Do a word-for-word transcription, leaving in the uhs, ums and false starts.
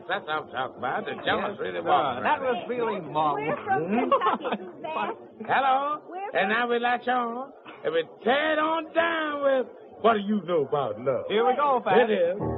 that's what I'm talking about. The jealous Yes, really sir. walking. That was feeling marvelous. We're from Kentucky, Suzanne. Hello? We're And now we latch on. And we tear it on down with what do you know about love? Here we go, Pat. It is.